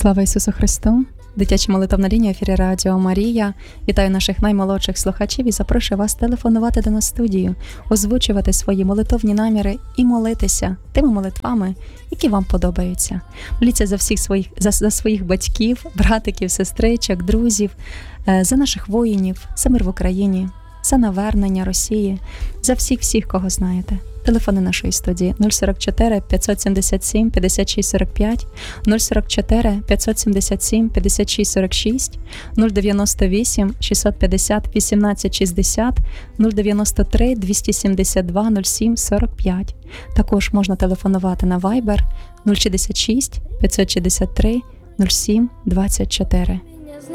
Слава Ісусу Христу! Дитяча молитовна лінія в ефірі Радіо Марія. Вітаю наших наймолодших слухачів і запрошую вас телефонувати до нас в студію, озвучувати свої молитовні наміри і молитися тими молитвами, які вам подобаються. Моліться за своїх батьків, братиків, сестричок, друзів, за наших воїнів, за мир в Україні, за навернення Росії, за всіх, кого знаєте. Телефони нашої студії 044 577 56 45, 044 577 56 46, 098 650 18 60, 093 272 07 45. Також можна телефонувати на Viber 066 563 07 24.